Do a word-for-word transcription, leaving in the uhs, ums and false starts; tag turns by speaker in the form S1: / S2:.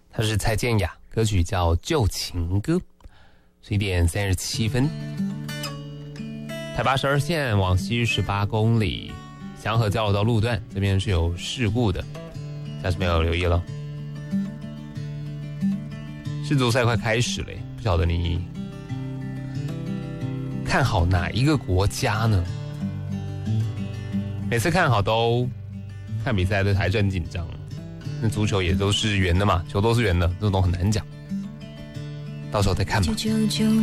S1: 他是蔡健雅，歌曲叫《旧情歌》，十一点三十七分。台八十二线往西十八公里，祥和交流道路段这边是有事故的，下次没有留意了。世足赛快开始了，不晓得你看好哪一个国家呢？每次看好都看比赛都还是很紧张，那足球也都是圆的嘛，球都是圆的，这种都很难讲，到时候再看吧。